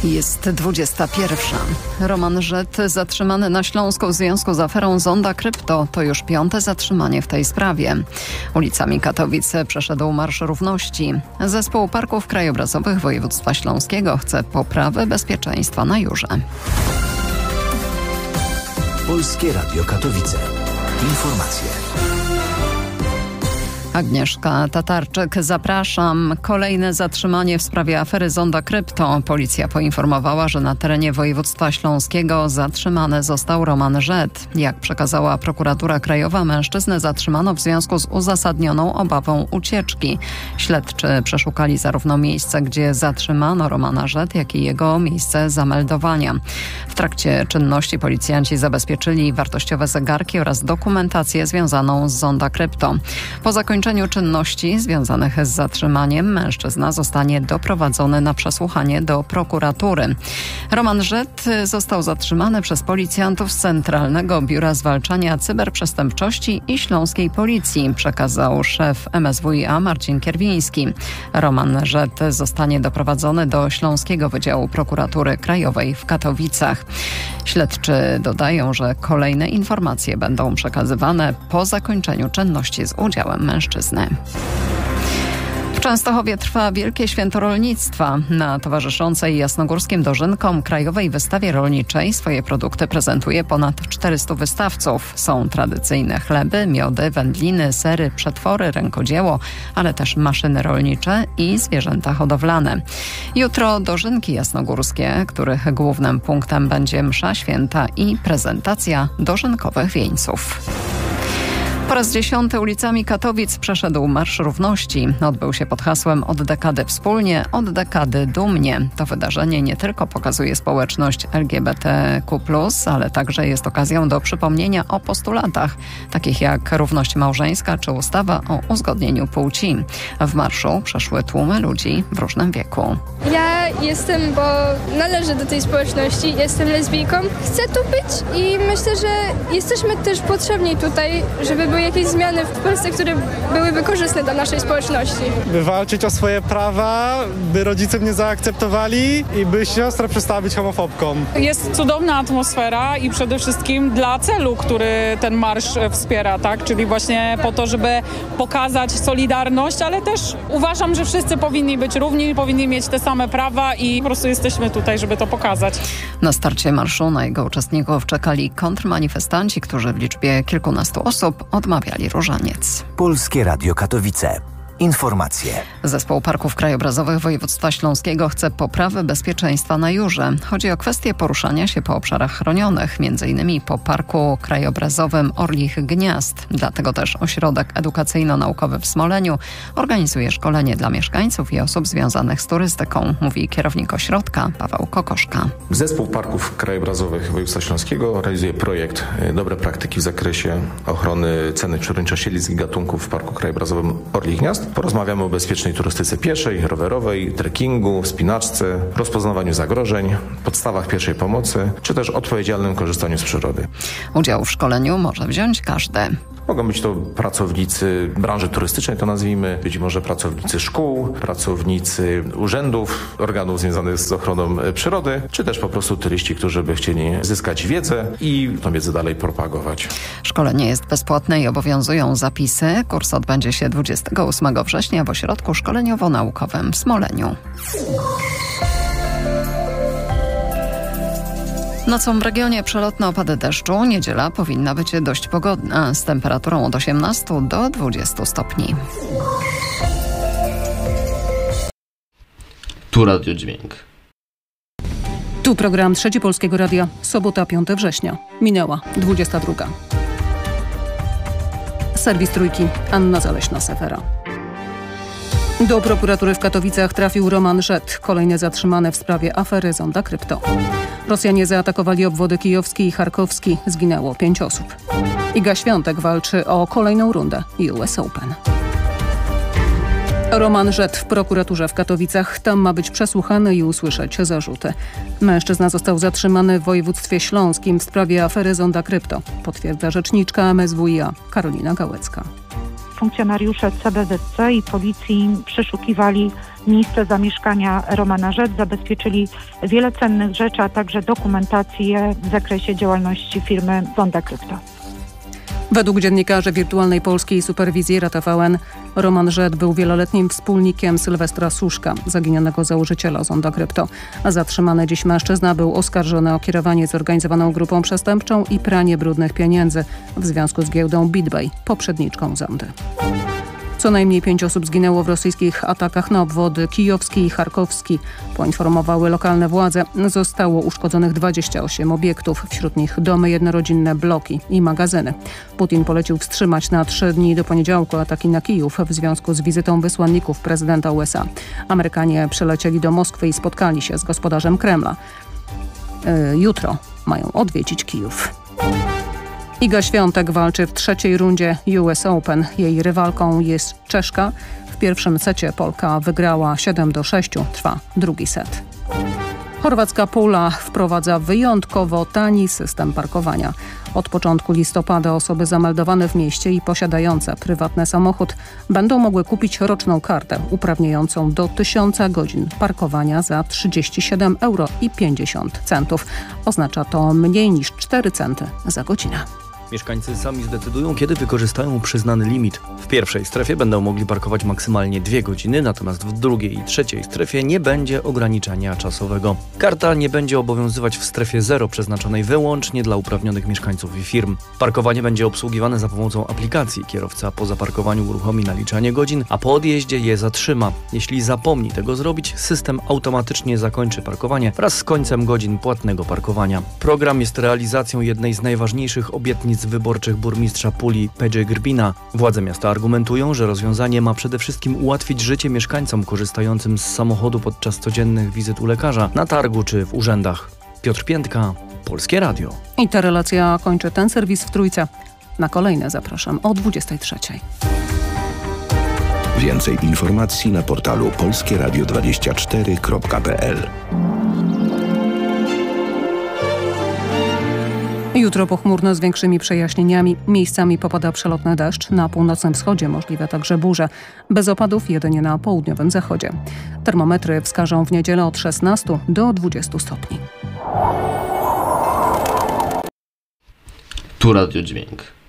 Jest 21. Roman Żet zatrzymany na Śląsku w związku z aferą Zonda Krypto. To już 5. zatrzymanie w tej sprawie. Ulicami Katowic przeszedł Marsz Równości. Zespół Parków Krajobrazowych Województwa Śląskiego chce poprawy bezpieczeństwa na Jurze. Polskie Radio Katowice. Informacje. Agnieszka Tatarczyk, zapraszam. Kolejne zatrzymanie w sprawie afery Zonda Krypto. Policja poinformowała, że na terenie województwa śląskiego zatrzymany został Roman Żet. Jak przekazała prokuratura krajowa, mężczyznę zatrzymano w związku z uzasadnioną obawą ucieczki. Śledczy przeszukali zarówno miejsce, gdzie zatrzymano Romana Żet, jak i jego miejsce zameldowania. W trakcie czynności policjanci zabezpieczyli wartościowe zegarki oraz dokumentację związaną z Zonda Krypto. Po zakończeniu czynności związanych z zatrzymaniem mężczyzna zostanie doprowadzony na przesłuchanie do prokuratury. Roman Żet został zatrzymany przez policjantów z Centralnego Biura Zwalczania Cyberprzestępczości i Śląskiej Policji, przekazał szef MSWiA Marcin Kierwiński. Roman Żet zostanie doprowadzony do Śląskiego Wydziału Prokuratury Krajowej w Katowicach. Śledczy dodają, że kolejne informacje będą przekazywane po zakończeniu czynności z udziałem mężczyzny. W Częstochowie trwa Wielkie Święto Rolnictwa. Na towarzyszącej jasnogórskim dożynkom Krajowej Wystawie Rolniczej swoje produkty prezentuje ponad 400 wystawców. Są tradycyjne chleby, miody, wędliny, sery, przetwory, rękodzieło, ale też maszyny rolnicze i zwierzęta hodowlane. Jutro dożynki jasnogórskie, których głównym punktem będzie msza święta i prezentacja dożynkowych wieńców. Po raz 10 ulicami Katowic przeszedł Marsz Równości. Odbył się pod hasłem "Od dekady wspólnie, od dekady dumnie". To wydarzenie nie tylko pokazuje społeczność LGBTQ+, ale także jest okazją do przypomnienia o postulatach, takich jak równość małżeńska czy ustawa o uzgodnieniu płci. W marszu przeszły tłumy ludzi w różnym wieku. Ja jestem, bo należę do tej społeczności, jestem lesbijką. Chcę tu być i myślę, że jesteśmy też potrzebni tutaj, żeby były jakieś zmiany w Polsce, które byłyby korzystne dla naszej społeczności. By walczyć o swoje prawa, by rodzice mnie zaakceptowali i by siostrę przestała być homofobką. Jest cudowna atmosfera i przede wszystkim dla celu, który ten marsz wspiera, tak? Czyli właśnie po to, żeby pokazać solidarność, ale też uważam, że wszyscy powinni być równi, powinni mieć te same prawa i po prostu jesteśmy tutaj, żeby to pokazać. Na starcie marszu na jego uczestników czekali kontrmanifestanci, którzy w liczbie kilkunastu osób odmawiali różaniec. Polskie Radio Katowice. Informacje. Zespół Parków Krajobrazowych Województwa Śląskiego chce poprawy bezpieczeństwa na Jurze. Chodzi o kwestię poruszania się po obszarach chronionych, m.in. po Parku Krajobrazowym Orlich Gniazd. Dlatego też Ośrodek Edukacyjno-Naukowy w Smoleniu organizuje szkolenie dla mieszkańców i osób związanych z turystyką, mówi kierownik ośrodka Paweł Kokoszka. Zespół Parków Krajobrazowych Województwa Śląskiego realizuje projekt Dobre praktyki w zakresie ochrony cennych przyrodniczych siedlisk i gatunków w Parku Krajobrazowym Orlich Gniazd. Porozmawiamy o bezpiecznej turystyce pieszej, rowerowej, trekkingu, wspinaczce, rozpoznawaniu zagrożeń, podstawach pierwszej pomocy, czy też odpowiedzialnym korzystaniu z przyrody. Udział w szkoleniu może wziąć każdy. Mogą być to pracownicy branży turystycznej, to nazwijmy, być może pracownicy szkół, pracownicy urzędów, organów związanych z ochroną przyrody, czy też po prostu turyści, którzy by chcieli zyskać wiedzę i tą wiedzę dalej propagować. Szkolenie jest bezpłatne i obowiązują zapisy. Kurs odbędzie się 28 września w Ośrodku Szkoleniowo-Naukowym w Smoleniu. Nocą w regionie przelotne opady deszczu. Niedziela powinna być dość pogodna, z temperaturą od 18 do 20 stopni. Tu Radio Dźwięk. Tu program Trzeci Polskiego Radia. Sobota, 5 września. Minęła 22. Serwis Trójki. Anna Zaleśna-Sefera. Do prokuratury w Katowicach trafił Roman Żet, kolejny zatrzymany w sprawie afery Zonda Krypto. Rosjanie zaatakowali obwody kijowski i charkowski. Zginęło 5 osób. Iga Świątek walczy o kolejną rundę US Open. Roman Żet w prokuraturze w Katowicach. Tam ma być przesłuchany i usłyszeć zarzuty. Mężczyzna został zatrzymany w województwie śląskim w sprawie afery Zonda Krypto, potwierdza rzeczniczka MSWiA Karolina Gałecka. funkcjonariusze CBZC i policji przeszukiwali miejsce zamieszkania Romana Rzet, zabezpieczyli wiele cennych rzeczy, a także dokumentację w zakresie działalności firmy Zonda Krypto. Według dziennikarzy wirtualnej polskiej superwizjera TVN Roman Rzet był wieloletnim wspólnikiem Sylwestra Suszka, zaginionego założyciela Zonda Krypto. A zatrzymany dziś mężczyzna był oskarżony o kierowanie zorganizowaną grupą przestępczą i pranie brudnych pieniędzy w związku z giełdą BitBay, poprzedniczką Zondy. Co najmniej 5 osób zginęło w rosyjskich atakach na obwody kijowski i charkowski. Poinformowały lokalne władze. Zostało uszkodzonych 28 obiektów, wśród nich domy jednorodzinne, bloki i magazyny. Putin polecił wstrzymać na 3 dni do poniedziałku ataki na Kijów w związku z wizytą wysłanników prezydenta USA. Amerykanie przylecieli do Moskwy i spotkali się z gospodarzem Kremla. Jutro mają odwiedzić Kijów. Iga Świątek walczy w 3. rundzie US Open. Jej rywalką jest Czeszka. W pierwszym secie Polka wygrała 7-6. Trwa drugi set. Chorwacka Pula wprowadza wyjątkowo tani system parkowania. Od początku listopada osoby zameldowane w mieście i posiadające prywatny samochód będą mogły kupić roczną kartę uprawniającą do 1000 godzin parkowania za 37,50 €. Oznacza to mniej niż 4 centy za godzinę. Mieszkańcy sami zdecydują, kiedy wykorzystają przyznany limit. W pierwszej strefie będą mogli parkować maksymalnie 2 godziny, natomiast w drugiej i trzeciej strefie nie będzie ograniczenia czasowego. Karta nie będzie obowiązywać w strefie 0, przeznaczonej wyłącznie dla uprawnionych mieszkańców i firm. Parkowanie będzie obsługiwane za pomocą aplikacji. Kierowca po zaparkowaniu uruchomi naliczanie godzin, a po odjeździe je zatrzyma. Jeśli zapomni tego zrobić, system automatycznie zakończy parkowanie wraz z końcem godzin płatnego parkowania. Program jest realizacją jednej z najważniejszych obietnic wyborczych burmistrza Puli Pedje Grbina. Władze miasta argumentują, że rozwiązanie ma przede wszystkim ułatwić życie mieszkańcom korzystającym z samochodu podczas codziennych wizyt u lekarza, na targu czy w urzędach. Piotr Piętka, Polskie Radio. I ta relacja kończy ten serwis w Trójce. Na kolejne zapraszam o 23:00. Więcej informacji na portalu polskieradio24.pl. Jutro pochmurno z większymi przejaśnieniami. Miejscami popada przelotny deszcz. Na północnym wschodzie możliwe także burze. Bez opadów jedynie na południowym zachodzie. Termometry wskażą w niedzielę od 16 do 20 stopni. Tu Radio Dźwięk.